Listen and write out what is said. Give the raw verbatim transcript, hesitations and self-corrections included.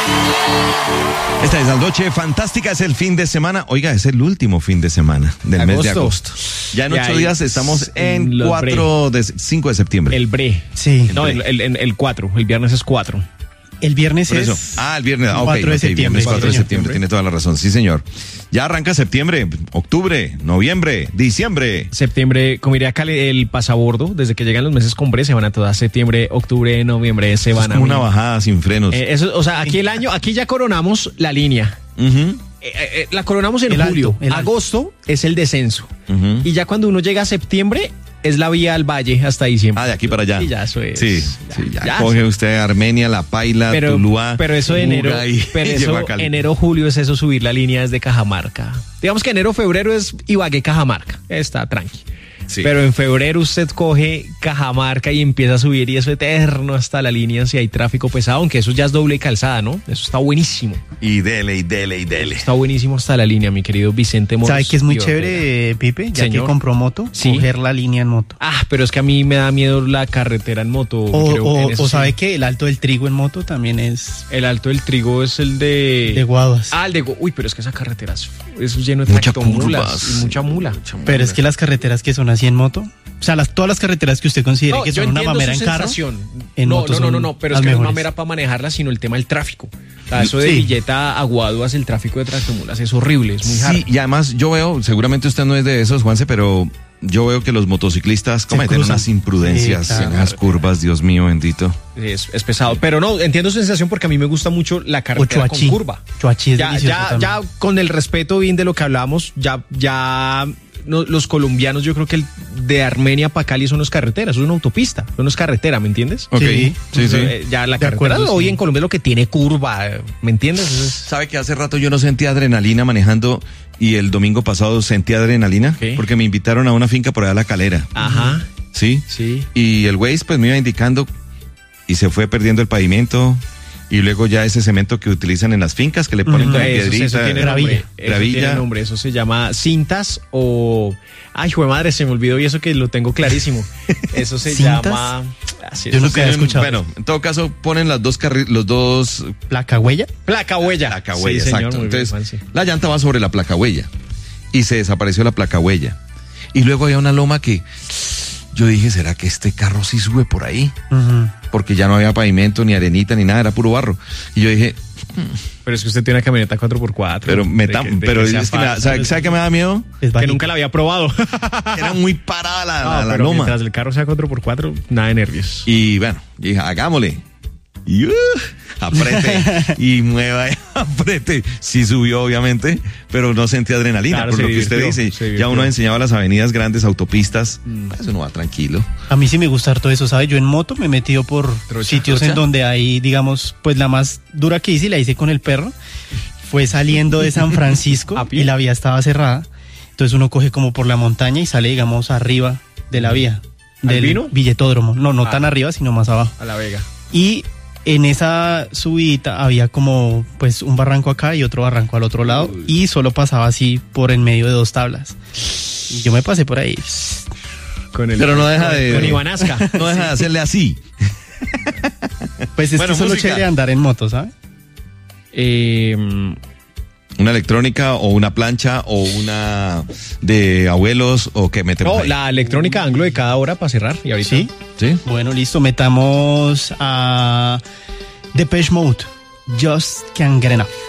Esta es la noche fantástica, es el fin de semana. Oiga, es el último fin de semana del agosto. mes de agosto. Ya en Ya ocho hay días estamos en los cuatro de cinco de septiembre. El bre. Sí. No, el, el, el, el cuatro. El viernes es cuatro. El viernes Por es... eso. Ah, el viernes. Ah, ok, cuatro de ok, septiembre. viernes cuatro de Sí, señor. septiembre. Tiene toda la razón. Sí, señor. Ya arranca septiembre, octubre, noviembre, diciembre. Septiembre, como diría Cali, el pasabordo, desde que llegan los meses con bre, se van a todas. Septiembre, octubre, noviembre, se Es van a... como una bajada sin frenos. Eh, eso, o sea, aquí el año, aquí ya coronamos la línea. Ujú, Eh, eh, la coronamos en El julio. alto, el alto. Agosto es el descenso. ujú. Y ya cuando uno llega a septiembre, es la vía al valle hasta diciembre. Ah, de aquí para allá. Y ya eso es. Sí, ya, sí, ya, ya. coge usted Armenia, La Paila, Pero, Tuluá. pero eso de enero, Buga y- pero y llegó eso, a Cali. enero, julio es eso, subir la línea desde Cajamarca. Digamos que enero, febrero es Ibagué, Cajamarca. Está tranqui. Sí. Pero en febrero usted coge Cajamarca y empieza a subir y eso eterno hasta la línea si hay tráfico pesado, aunque eso ya es doble calzada, ¿no? Eso está buenísimo. Y dele, y dele, y dele. Está buenísimo hasta la línea, mi querido Vicente Moros. ¿Sabe que es muy y chévere, Pipe? Ya Señor. que compró moto, Sí. coger la línea en moto. Ah, pero es que a mí me da miedo la carretera en moto. O, creo, o, en eso o sí. sabe que el alto del trigo en moto también es El Alto del Trigo es el de... de guaduas. Ah, el de... Gu- Uy, pero es que esa carretera es, eso es lleno de Muchas tractomulas curvas. y mucha mula. Pero es que las carreteras que son así en moto, o sea, las, todas las carreteras que usted considere No, que yo son una entiendo mamera su en carro, sensación. en no, moto no, no, son no, no, pero es las que no es mejores. mamera para manejarla, sino el tema del tráfico. O sea, eso de Sí. Villeta a Guaduas, el tráfico de tractomulas es horrible, es muy hard. Sí, y además yo veo, seguramente usted no es de esos, Juanse, pero yo veo que los motociclistas cometen cruzan. unas imprudencias Sí, claro. en las curvas, Dios mío, bendito. Es, es pesado. Pero no, entiendo su sensación porque a mí me gusta mucho la O carretera con Choachí. curva. Choachí es Ya, delicioso ya, también. ya, con el respeto bien de lo que hablábamos, ya, ya no, los colombianos, yo creo que el de Armenia para Cali son unas carreteras, es una autopista, no es carretera, ¿me entiendes? Ok, sí, sí. Eh, Ya la De carretera acuerdo, hoy sí. en Colombia es lo que tiene curva, ¿me entiendes? Es- ¿Sabe que hace rato yo no sentía adrenalina manejando y el domingo pasado sentí adrenalina? ¿Qué? Porque me invitaron a una finca por allá a La Calera. Ajá, ¿Sí? sí. Y el Waze pues me iba indicando y se fue perdiendo el pavimento y luego ya ese cemento que utilizan en las fincas que le ponen como Eso, piedrita. eso tiene Gravilla. nombre. Eso Gravilla. tiene nombre. Eso se llama cintas o... Ay, jue madre, se me olvidó y eso que lo tengo clarísimo. Eso se ¿Cintas? llama... Así, Yo eso nunca había Tienen- escuchado. Bueno, en todo caso ponen las dos carri- los dos ¿Placa huella? Placa huella. placa huella, Sí, señor, exacto. muy bien, Entonces, Juanse. la llanta va sobre la placa huella y se desapareció la placa huella. Y luego había una loma que yo dije, ¿será que este carro sí sube por ahí? Ujú. Porque ya no había pavimento, ni arenita, ni nada, era puro barro. Y yo dije, Pero es que usted tiene una camioneta cuatro por cuatro. pero me De tam- que- de pero que sea es que me da- fácil. ¿sabe, ¿sabe qué me da miedo? Es Que bajito. nunca la había probado. Era muy parada la, No, la- la pero loma. mientras el carro sea cuatro por cuatro, nada de nervios. Y bueno, yo dije, hagámosle. Y uh, aprete y mueva y aprete. Sí subió, obviamente, pero no sentí adrenalina, Claro, por se lo que usted divirtió, dice. se Ya divirtió. uno ha enseñado las avenidas grandes, autopistas, eso no va tranquilo. A mí sí me gusta harto eso, ¿sabes? Yo en moto me he metido por Trocha, sitios trocha. en donde hay, digamos, pues la más dura que hice, la hice con el perro. Fue saliendo de San Francisco ¿A pie? y la vía estaba cerrada. Entonces uno coge como por la montaña y sale, digamos, arriba de la vía. ¿Al Del Vino? Villetódromo. No, no Ah. tan arriba, sino más abajo. A La Vega. Y en esa subida había como pues un barranco acá y otro barranco al otro lado y solo pasaba así por en medio de dos tablas. Y yo me pasé por ahí. Con el, Pero no deja con- de- Con Ivanasca. No deja de hacerle así. Pues es Bueno, que eso es lo música. chévere de andar en moto, ¿sabes? Eh, Una electrónica o una plancha o una de abuelos o que metemos no, ahí. la electrónica anglo de cada hora para cerrar. Y ahorita. Sí. ¿Sí? Bueno, listo, metamos a Depeche Mode. Just Can't Get Enough.